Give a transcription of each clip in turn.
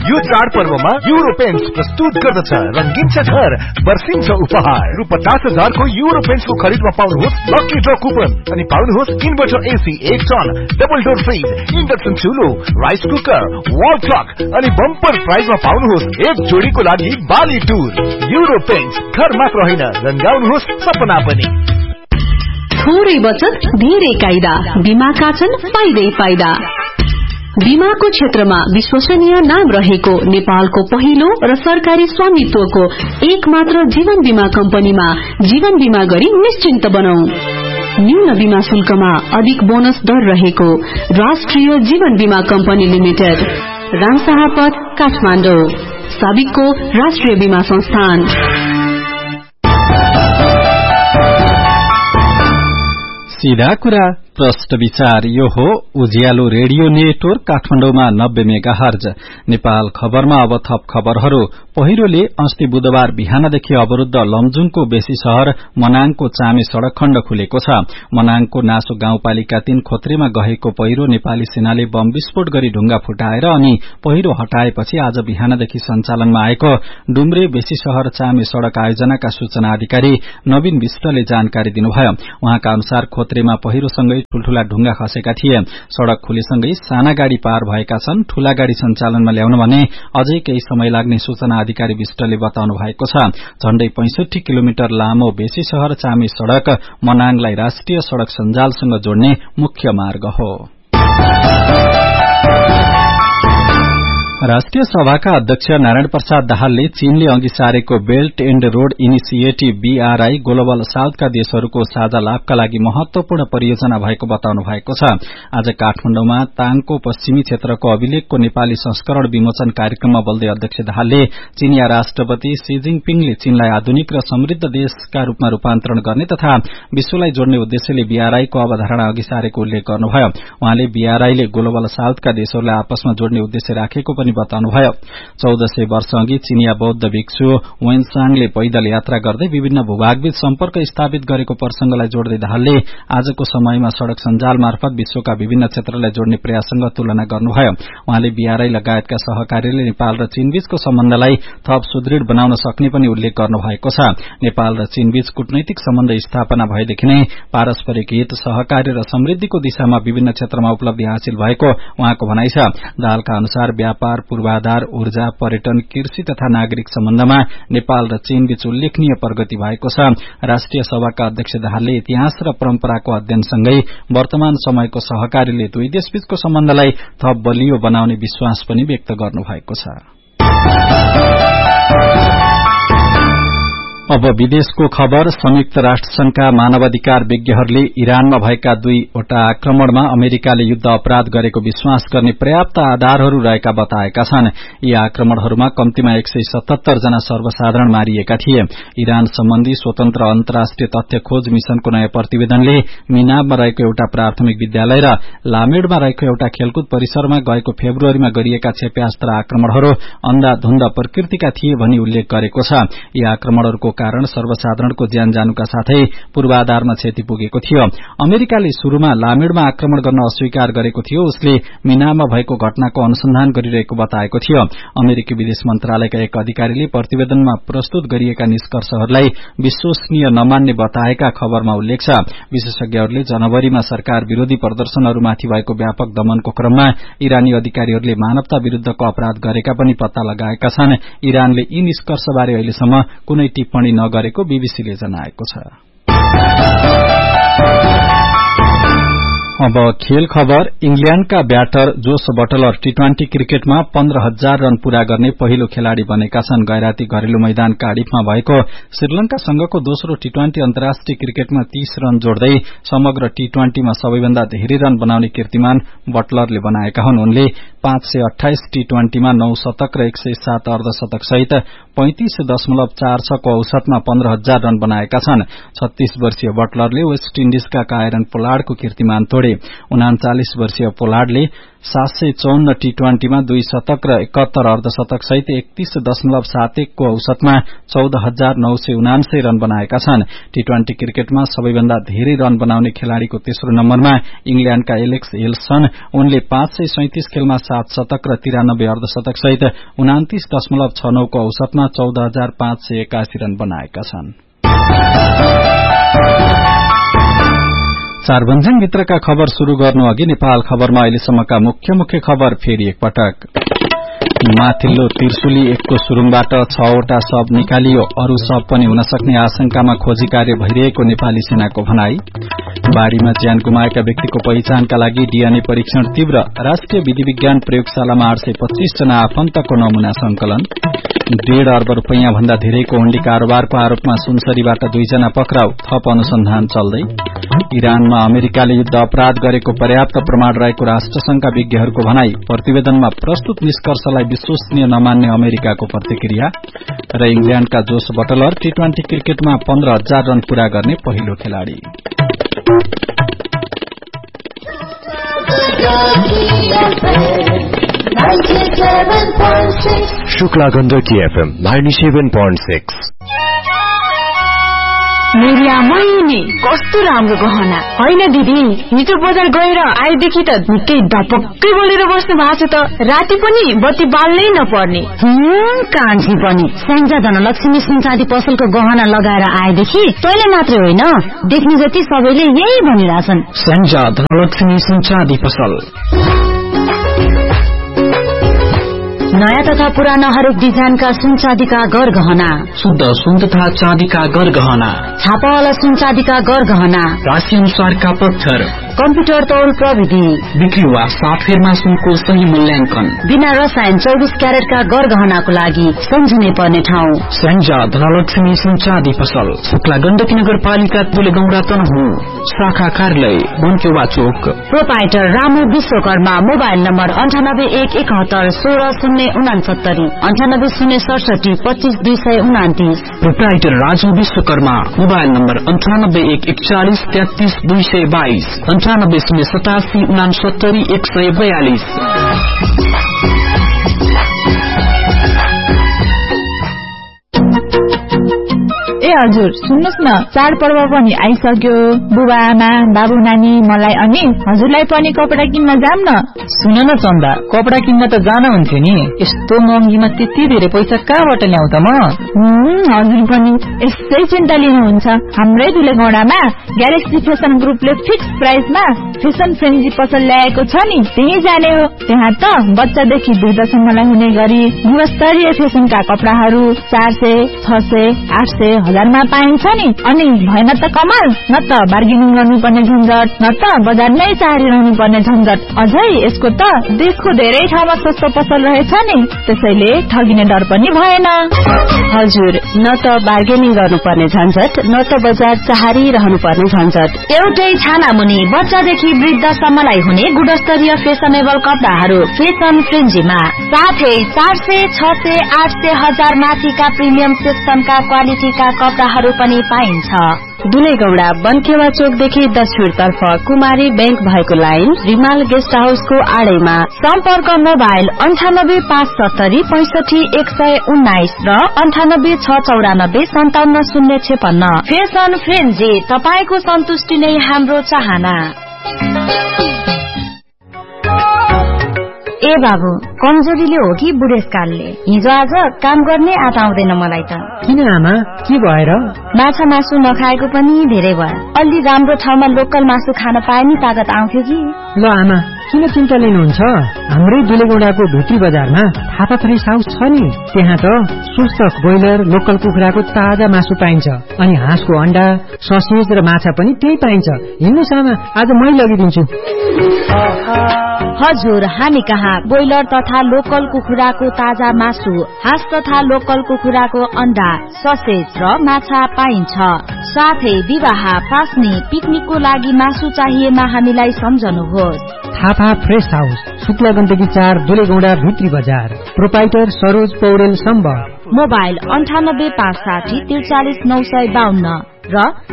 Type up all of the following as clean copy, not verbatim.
यो चाडपर्वमा euro paints प्रस्तुत गर्दछ रंगीन छ घर बर्सिन्छ उपहार रु 50,000 को युरो पेन्ट्स को खरिदमा पाउनुहोस् लकी ड्र कुपन अनि पाउनुहोस् inverter AC 1 ton double door fridge induction चुलो rice cooker wall clock अनि बम्पर प्राइजमा पाउनुहोस् एक जोडीको लागि बाली टुर युरो पेन्ट्स घर मात्र होइन रंगाउनुहोस् सपना पनि। थोरै बचत धेरै कायदा बीमाका छन् फाइदै फाइदा। बीमाको क्षेत्रमा विश्वसनीय नाम रहेको नेपालको पहिलो र सरकारी स्वामित्वको एक मात्र जीवन बीमा कम्पनीमा जीवन बीमा गरी निश्चिन्त बनाऊ। न्यून बीमा शुल्कमा अधिक बोनस दर रहेको राष्ट्रिय जीवन बीमा कम्पनी लिमिटेड रामशाहपथ काठमाडौँ साबिकको राष्ट्रिय बीमा संस्थान। सीधा कुरा प्रष्ट विचार यो हो उज्यालो रेडियो नेटवर्क काठमाडौँमा 90 मेगाहर्ज। नेपाल खबरमा अब थप खबरहरू। पहिरोले अस्ति बुधबार बिहानदेखि अवरूद्ध लमजुङको बेसी शहर मनाङको चामे सड़क खण्ड खुलेको छ। मनाङको नासो गाउँपालिका 3 खोत्रेमा गएको पहिरो नेपाली सेनाले बम विस्फोट गरी ढुंगा फुटाएर अनि पहिरो हटाएपछि आज बिहानदेखि सञ्चालनमा आएको डुम्रे बेसी शहर चामे सड़क आयोजनाका सूचना अधिकारी नवीन विष्टले जानकारी दिनुभयो। उहाँका अनुसार खोत्रेमा पहिरोसँगै ठूल्ठूला ढुंगा खसेका थिए। सड़क खुलेसँगै साना गाड़ी पार भएका छन्। ठूला गाड़ी सञ्चालनमा ल्याउन भने अझै केही समय लाग्ने सूचना अधिकारी विष्टले बताउनु भएको छ। झण्डै 65 किलोमिटर लामो बेसी शहर चामे सड़क मनाङलाई राष्ट्रिय सड़क सञ्जालसँग जोड्ने मुख्य मार्ग हो। राष्ट्रिय सभाका अध्यक्ष नारायण प्रसाद दाहालले चीनले अघि सारेको belt and road initiative BRI global साउथका देशहरूको साझा लाभका लागि महत्वपूर्ण परियोजना भएको बताउनु भएको छ। आज काठमाडौँमा ताङको पश्चिमी क्षेत्रको अभिलेखको नेपाली संस्करण विमोचन कार्यक्रममा बोल्दै अध्यक्ष दाहालले चीनिया राष्ट्रपति शी जिनपिङले चीनलाई आधुनिक र समृद्ध देशका रूपमा रूपान्तरण गर्ने तथा विश्वलाई जोड्ने उद्देश्यले BRI को अवधारणा अघि सारेको उल्लेख गर्नुभयो। उहाँले BRI ले ग्लोबल साउथका देशहरूलाई आपसमा जोड्ने उद्देश्य राखेको पनि बताउनुभयो। 1400 वर्ष अघि चीनिया बौद्ध भिक्षु वेनसाङले पैदल यात्रा गर्दै विभिन्न भूभागबीच सम्पर्क स्थापित गरेको प्रसंगलाई जोड्दै दाहालले आजको समयमा सड़क सञ्जाल मार्फत विश्वका विभिन्न क्षेत्रलाई जोड्ने प्रयाससँग तुलना गर्नुभयो। उहाँले BRI लगायतका सहकारीले नेपाल र चीनबीचको सम्बन्धलाई थप सुदृढ़ बनाउन सक्ने पनि उल्लेख गर्नुभएको छ। नेपाल र चीनबीच कूटनैतिक सम्बन्ध स्थापना भएदेखि नै पारस्परिक हित सहकारी र समृद्धिको दिशामा विभिन्न क्षेत्रमा उपलब्धि हासिल भएको उहाँको भनाइ छ। दाहालका अनुसार व्यापार पूर्वाधार ऊर्जा पर्यटन कृषि तथा नागरिक सम्बन्धमा नेपाल र चीनबीच उल्लेखनीय प्रगति भएको छ। राष्ट्रिय सभाका अध्यक्ष दाहालले इतिहास र परम्पराको अध्ययनसँगै वर्तमान समयको सहकारीले दुई देशबीचको सम्बन्धलाई थप बलियो बनाउने विश्वास पनि व्यक्त गर्नुभएको छ। अब विदेशको खबर। संयुक्त राष्ट्र संघका मानवाधिकार विज्ञहरूले इरानमा भएका 2वटा आक्रमणमा अमेरिकाले युद्ध अपराध गरेको विश्वास गर्ने पर्याप्त आधारहरू रहेका बताएका छन्। यी आक्रमणहरूमा कम्तीमा 177 जना सर्वसाधारण मारिएका थिए। इरान सम्बन्धी स्वतन्त्र अन्तर्राष्ट्रिय तथ्य खोज मिशनको नयाँ प्रतिवेदनले मिनाबमा रहेको एउटा प्राथमिक विद्यालय र लामेडमा रहेको एउटा खेलकुद परिसरमा गएको फेब्रुअरीमा गरिएका क्षेप्यास्त्र आक्रमणहरू अन्धाधुन्ध प्रकृतिका थिए भनी उल्लेख गरेको छ। यी आक्रमणहरूको कारण सर्वसाधारणको ज्यान जानुका साथै पूर्वाधारमा क्षति पुगेको थियो। अमेरिकाले शुरूमा लामेडमा आक्रमण गर्न अस्वीकार गरेको थियो। उसले मिनामा भएको घटनाको अनुसन्धान गरिरहेको बताएको थियो। अमेरिकी विदेश मन्त्रालयका एक अधिकारीले प्रतिवेदनमा प्रस्तुत गरिएका निष्कर्षहरूलाई विश्वसनीय नमान्ने बताएका खबरमा उल्लेख छ। विशेषज्ञहरूले जनवरीमा सरकार विरोधी प्रदर्शनहरूमाथि भएको व्यापक दमनको क्रममा इरानी अधिकारीहरूले मानवता विरूद्धको अपराध गरेका पनि पत्ता लगाएका छन्। इरानले यी निष्कर्षबारे अहिलेसम्म कुनै टिप्पणी नगरेको बीबीसीले जनाएको छ। अब खेल खबर। इंग्ल्याण्डका ब्याटर जोस बटलर T20 क्रिकेटमा 15,000 रन पूरा गर्ने पहिलो खेलाड़ी बनेका छन्। गैराती घरेलु मैदान कार्डिफमा भएको श्रीलंकासँगको दोस्रो T20 अन्तर्राष्ट्रिय क्रिकेटमा 30 रन जोड्दै समग्र T20 मा सबैभन्दा धेरै रन बनाउने कीर्तिमान बटलरले बनाएका हुन्। उनले 528 T20 मा 9 शतक र 107 अर्धशतक सहित 35.46 को औसतमा 15,000 रन बनाएका छन्। 36 वर्षीय बटलरले वेस्ट इन्डिजका कायरन पोलार्डको कीर्तिमान तोडे। 39 वर्षीय पोलार्डले 754 टी20मा 2 शतक र 71 अर्धशतक सहित 31.71 को औसतमा 14,979 रन बनाएका छन्। टी20 क्रिकेटमा सबैभन्दा धेरै रन बनाउने खेलाड़ीको तेस्रो नम्बरमा इंग्ल्याण्डका एलेक्स हेल्सन उनले 537 खेलमा 7 शतक र 93 अर्धशतक सहित 29.69 को औसतमा 14,581 रन बनाएका छन्। चारभन्ज्याङ भित्रका खबर शुरू गर्नु अघि नेपाल खबरमा अहिलेसम्मका मुख्य खबर फेरि एकपटक। माथिल्लो त्रिशुली 1 को सुरुङबाट 6 वटा शव निकालियो, अरू शव पनि हुन सक्ने आशंकामा खोजी कार्य भइरहेको नेपाली सेनाको भनाई। बाढ़ीमा ज्यान गुमाएका व्यक्तिको पहिचानका लागि डीएनए परीक्षण तीव्र, राष्ट्रिय विधि विज्ञान प्रयोगशालामा 825 जना आफन्तको नमूना संकलन। 1.5 अर्ब रुपैयाँ भन्दा धेरैको हुण्डी कारोबारको आरोपमा सुनसरीबाट 2 जना पक्राउ, थप अनुसन्धान चल्दै। इरानमा अमेरिकाले युद्ध अपराध गरेको पर्याप्त प्रमाण रहेको राष्ट्रसंघका विज्ञहरूको भनाई, प्रतिवेदनमा प्रस्तुत निष्कर्षलाई विश्वसनीय नमान्ने अमेरिकाको प्रतिक्रिया। र इंग्ल्याण्डका जोस बटलर टी20 क्रिकेटमा 15,000 रन पूरा गर्ने पहिलो खेलाड़ी। शुक्ला गण्डकी एफएम 97.6। मेरिया महिने कस्तो राम्रो गहना होइन दिदी, हिजो बजार गएर आएदेखि त निकै डपक्कै बोलेर बस्नु भएको छ त, राति पनि बत्ती बाल्नै नपर्ने। कान्छी पनि स्याङ्जा धनलक्ष्मी सुनचाँदी पसलको गहना लगाएर आएदेखि तैँले मात्रै होइन, देख्ने जति सबैले यही भनिरहेछन्। स्याङ्जा धनलक्ष्मी सुनचाँदी पसल नयाँ तथा पुराना हरेक डिजाइनका सुनचाँदीका गरगहना, शुद्ध सुन तथा चाँदीका गरगहना, छापावाला सुनचाँदीका गरगहना, राशि अनुसारका पत्थर, कम्प्युटर तौल प्रविधि, बिक्री वा साथफेरमा सुनको सही मूल्याङ्कन, बिना रसायन 24 क्यारेटका गरगहनाको लागि सम्झिनै पर्ने ठाउँ स्याङ्जा धनलक्ष्मी सुनचाँदी पसल, शुक्ला गण्डकी नगरपालिका तुलेगौडा तनहुँ, शाखा कार्यालय बनकेवा चोक। Proprietor Ramu Vishwakarma, mobile number 98 171 16 69 98 067 25 229। Proprietor Raju Vishwakarma, mobile number 98 141 33 222 98 087 69 142। ए हजुर सुन्नुहोस् न, चाडपर्व पनि आइसक्यो, बुबा आमा बाबु नानी मलाई अनि हजुरलाई पनि कपडा किन्न जाम न। सुन न चन्दा, कपडा किन्न त जान हुन्थ्यो नि, यस्तो महँगीमा त्यति धेरै पैसा कहाँबाट ल्याउँ त म? हजुर पनि यसै चिन्ता लिनुहुन्छ, हाम्रै दुलेगौडामा ग्यालेक्सी फेसन ग्रुपले फिक्स प्राइसमा फेसन फ्रेन्जी पसल ल्याएको छ नि, त्यही जाने हो। त्यहाँ त बच्चादेखि वृद्धसम्मलाई हुने गरी गुणस्तरीय फेसनका कपडाहरू 400, 600, 800, 1000मा पाइन्छ नि। अनि भएन त कमाल, न त बार्गेनिङ गर्नुपर्ने झन्झट, न त बजारमै चारिरहनु पर्ने झन्झट। अझै यसको त देशको धेरै ठाउँमा सस्तो पसल रहेछ नि, त्यसैले ठगिने डर पनि भएन। हजुर, न त बार्गेनिङ गर्नुपर्ने झन्झट, न त बजार चारिरहनु पर्ने झन्झट। एउटै छाना मुनि बच्चादेखि वृद्धसम्मलाई हुने गुणस्तरीय फेसनेबल कपडाहरू फेसन फ्रेन्जीमा, साथै 400, 600, 800, 1000 माथिका प्रिमियम सेक्सनका क्वालिटीका कपडाहरू पनि पाइन्छ। दुलेगौडा बनकेवा चोकदेखि दक्षिणतर्फ कुमारी बैंक भएको लाइन रिमाल गेस्ट हाउसको आडैमा। सम्पर्क मोबाइल 98 570 65 119 र 98 694 57 056। फेसन फ्रेन्जी, तपाईको सन्तुष्टि नै हाम्रो चाहना। ए बाबु, कमजोरीले हो कि बुढेसकालले? हिजो आज काम गर्ने आँट आउँदैन मलाई त। किन आमा, के भएर? माछा मासु नखाएको पनि धेरै भयो, अलि राम्रो ठाउँमा लोकल मासु खान पाए नि तागत आउँथ्यो कि। ल आमा, किन चिन्ता लिनुहुन्छ? हाम्रै दुलेगौडाको भित्री बजारमा थापा फ्रेस हाउस छ नि, त्यहाँ त स्वस्थ ब्रोइलर लोकल कुखुराको ताजा मासु पाइन्छ, अनि हाँसको अण्डा, ससेज र माछा पनि त्यही पाइन्छ। हिँड्नुहोस् आमा, आज मै लगिदिन्छु। हजुर, हामी कहाँ ब्रोइलर तथा लोकल कुखुराको ताजा मासु, हाँस तथा लोकल कुखुराको अण्डा, ससेज र माछा पाइन्छ। साथै विवाह, पास्नी, पिकनिकको लागि मासु चाहिएमा हामीलाई सम्झनुहोस्। थापा फ्रेस हाउस, शुक्ला गण्डकी 4 दुलेगौडा भित्री बजार। प्रोपाइटर सरोज पौडेल सम्बर। मोबाइल 98 560 43 952। र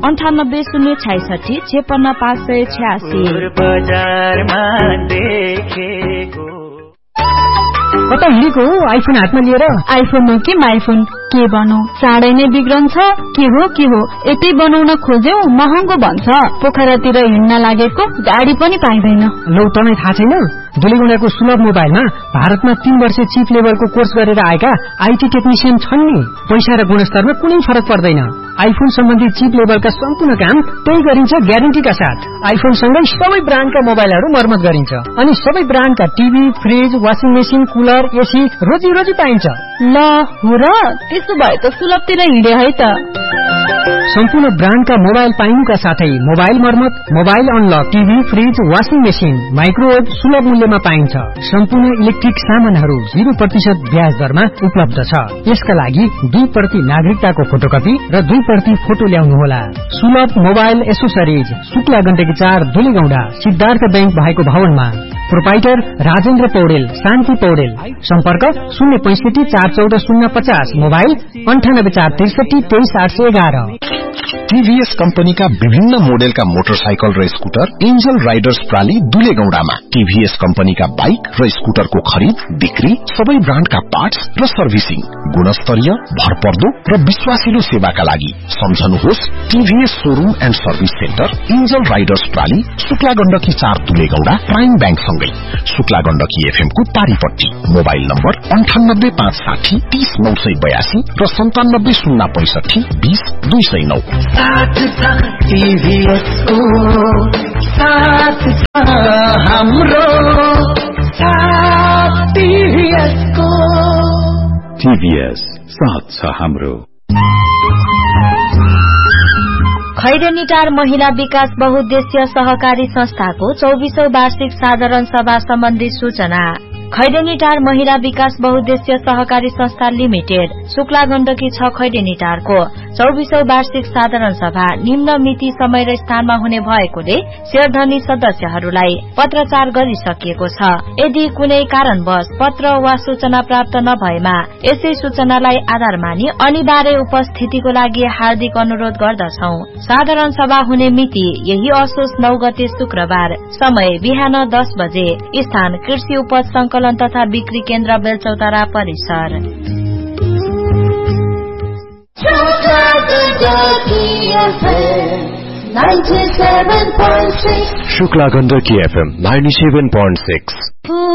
980656 कता हिँडेको हो आइफोन हातमा लिएर? आइफोन हो कि माइफोन के बनौ, चाँडै नै बिग्रन्छ के हो यतै बनाउन खोज्यौ महँगो भन्छ। पोखरातिर हिँड्न लागेको गाडी पनि पाइँदैन। लौ तँलाई थाहा छैन, दुलेगौंडाको सुलभ मोबाइलमा भारतमा 3 वर्ष चिप लेभलको कोर्स गरेर आएका आईटी टेक्निशियन छन् नि। पैसा र गुणस्तरमा कुनै फरक पर्दैन। आइफोन सम्बन्धी चिप लेभलका सम्पूर्ण काम त्यही गरिन्छ ग्यारेन्टीका साथ। आइफोन सँगै सबै ब्रान्डका मोबाइलहरू मर्मत गरिन्छ अनि सबै ब्रान्डका TV, fridge, washing machine, cooler, AC रोजी पाइन्छ। ल हो र, त्यसो भए त सुलभतिर हिँडे है त। सम्पूर्ण ब्रान्डका मोबाइल पाइनुका साथै मोबाइल मर्मत, mobile unlock, TV, fridge, washing machine, microwave सुलभ मूल्यमा पाइन्छ। सम्पूर्ण इलेक्ट्रिक सामानहरू 0% ब्याज दरमा उपलब्ध छ। यसका लागि 2% नागरिकताको फोटोकपी र 2% फोटो ल्याउनुहोला। सुलभ mobile accessories, Shukla Gandaki 4 Dulegaunda, Siddhartha bank भएको भवनमा। प्रोपाइटर राजेन्द्र पौडेल, शान्ति पौडेल। सम्पर्क 065 414 050, मोबाइल 98 463 23811। टीभीएस कम्पनीका विभिन्न मोडेलका मोटरसाइकल र स्कुटर एन्जल राइडर्स प्राली दुलेगौंडामा। टीभीएस कम्पनीका बाइक र स्कुटरको खरिद, बिक्री, सबै ब्रान्डका पार्ट्स र सर्भिसिङ, गुणस्तरीय, भरपर्दो र विश्वासिलो सेवाका लागि सम्झनुहोस् TVS showroom and service centre, angel Riders प्राली, Shukla Gandaki 4 Dulegaunda, prime bank सँगै शुक्ला गण्डकी एफएम को पारीपट्टी। मोबाइल नम्बर 98 560 30 982 र 97 065 20 209। साथ टीभीएस को साथ हाम्रो साथ टीभीएस को टीभीएस साथ छ हाम्रो। खैरेनीटार महिला विकास बहुद्देश्य सहकारी संस्थाको 24औं वार्षिक साधारण सभा सम्बन्धी सूचना। खैरेनीटार महिला विकास बहुद्देश्य सहकारी संस्था लिमिटेड शुक्ला गण्डकी 6 खैरेनीटारको 24औं वार्षिक साधारण सभा निम्न मिति समय र स्थानमा हुने भएकोले शेयरधनी सदस्यहरूलाई पत्रचार गरिसकिएको छ। यदि कुनै कारणवश पत्र वा सूचना प्राप्त नभएमा यसै सूचनालाई आधार मानि अनिवार्य उपस्थितिको लागि हार्दिक अनुरोध गर्दछौ। साधारण सभा हुने मिति यही असोज 9 गते शुक्रबार, समय बिहान 10 बजे, स्थान कृषि उपज संकलन तथा बिक्री केन्द्र बेलचौतारा परिसर। शुक्ला गण्डकी एफएम 97.6।